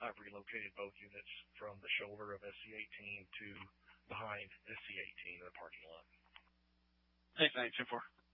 I've relocated both units from the shoulder of SC18 to behind SC18 in the parking lot. Hey, thanks, 10-4.